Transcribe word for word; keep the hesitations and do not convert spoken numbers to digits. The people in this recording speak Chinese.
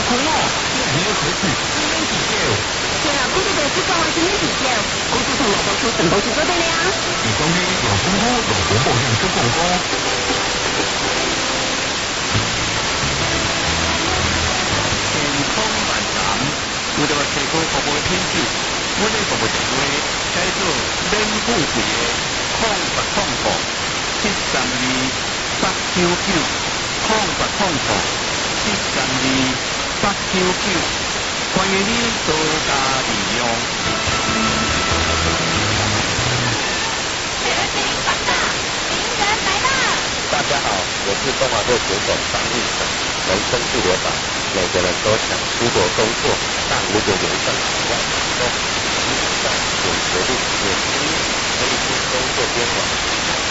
空哦，你要可取身边指标。 对啊，估计得是讲话身边指标，估计同老公说什么都是做对的呀。 你讲的老公哥，老公保险出广告。 健康万能，为了提高服务品质，我哋服务电话改做免付费的空八空空七三二八九九，空八空空七三二八九九，欢迎你多加利用。 每人请放大，名人来了。 大家好，我是中华队选手张玉成。人生自由法，每个人都想出国工作，但如果有一份好外打工，